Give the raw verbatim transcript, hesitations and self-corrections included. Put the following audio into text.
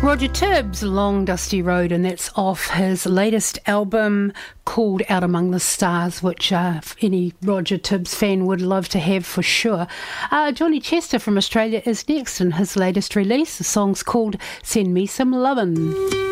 Roger Tibbs, Long Dusty Road, and that's off his latest album called Out Among the Stars, which uh, any Roger Tibbs fan would love to have for sure. Uh, Johnny Chester from Australia is next in his latest release. The song's called Send Me Some Lovin'.